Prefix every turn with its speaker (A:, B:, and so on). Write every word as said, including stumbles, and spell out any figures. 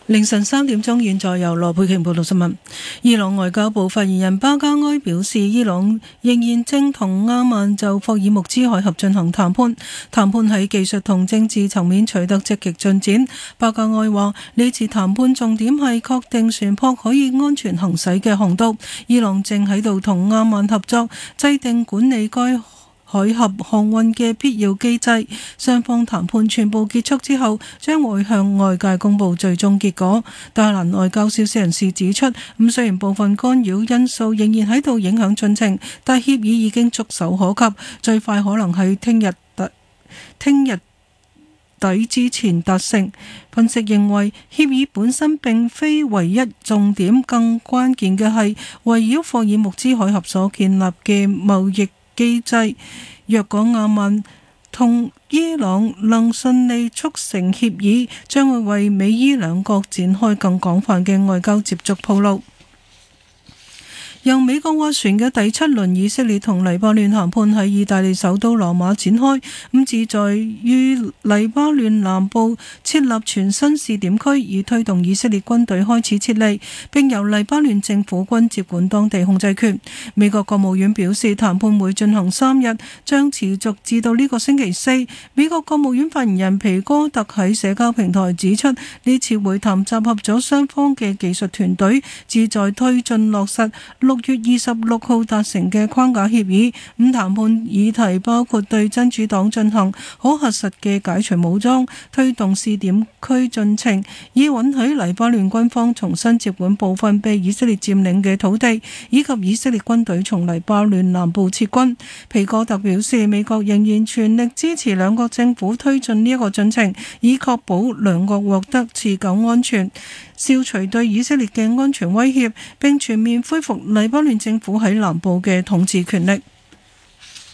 A: 凌晨三點鐘，現在由羅佩瓊報道新聞。伊朗外交部發言人巴加埃表示，伊朗仍然正同阿曼就霍爾木茲海峽進行談判，談判喺技術同政治層面取得積極進展。巴加埃話，呢次談判重點係確定船舶可以安全行駛嘅航道。伊朗正喺度同阿曼合作，制定管理該海峽航運嘅必要機制，雙方談判全部結束之後，將會向外界公布最終結果。德黑蘭外交消息人士指出，咁雖然部分干擾因素仍然喺度影響進程，但協議已經觸手可及，最快可能喺聽日聽日底之前達成。分析認為，協議本身並非唯一重點，更關鍵嘅係圍繞霍爾木茲海峽所建立嘅貿易機制。若果阿曼同伊朗能順利促成協議，將會為美伊兩國展開更廣泛嘅外交接觸鋪路。由美國斡旋嘅第七輪以色列同黎巴嫩談判喺意大利首都羅馬展開，咁旨在於黎巴嫩南部設立全新試點區，以推動以色列軍隊開始撤離，並由黎巴嫩政府軍接管當地控制權。美國國務院表示，談判會進行三日，將持續至到呢個星期四。美國國務院發言人皮哥特喺社交平台指出，呢次會談集合咗雙方嘅技術團隊，旨在推進落實六月二十六號達成嘅框架協議。咁談判議題包括對真主黨進行可核實嘅解除武裝，推動試點區進程，以允許黎巴嫩軍方重新接管部分被以色列佔領嘅土地，以及以色列軍隊從黎巴嫩南部撤軍。皮哥特表示，美國仍然全力支持兩國政府推進呢一個進程，以確保兩國獲得持久安全，消除對以色列嘅安全威脅，並全面恢復黎巴嫩政府喺南部嘅統治權力。